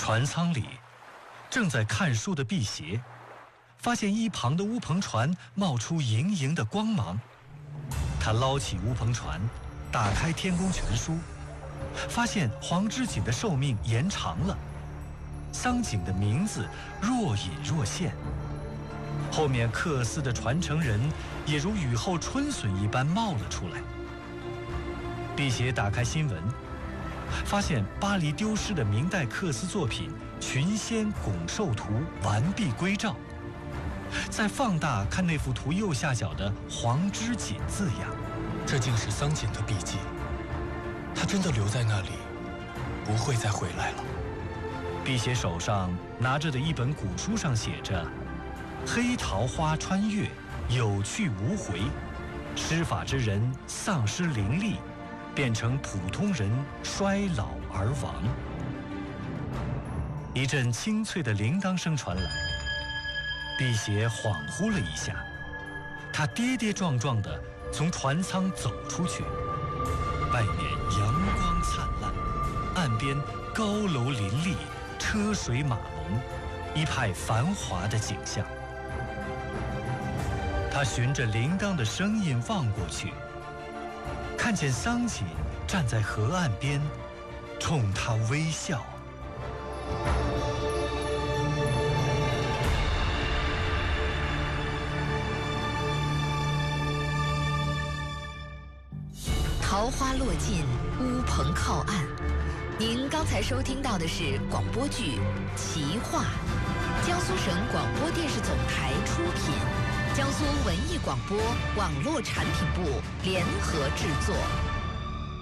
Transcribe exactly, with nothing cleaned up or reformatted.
船舱里，正在看书的辟邪，发现一旁的乌篷船冒出莹莹的光芒。他捞起乌篷船，打开《天宫全书》，发现黄之锦的寿命延长了，桑景的名字若隐若现。后面克斯的传承人也如雨后春笋一般冒了出来。辟邪打开新闻，发现巴黎丢失的明代克斯作品《群仙拱寿图》完璧归赵。再放大看那幅图右下角的黄之锦字样， 这竟是桑景的笔记。他真的留在那里，不会再回来了。 辟邪手上拿着的一本古书上写着：“黑桃花穿越，有去无回，施法之人丧失灵力，变成普通人，衰老而亡。”一阵清脆的铃铛声传来，辟邪恍惚了一下，他跌跌撞撞地从船舱走出去。外面阳光灿烂，岸边高楼林立，车水马龙，一派繁华的景象。他循着铃铛的声音望过去，看见桑景站在河岸边，冲他微笑。 桃花落尽，乌篷靠岸。您刚才收听到的是广播剧《奇话》，江苏省广播电视总台出品，江苏文艺广播网络产品部联合制作。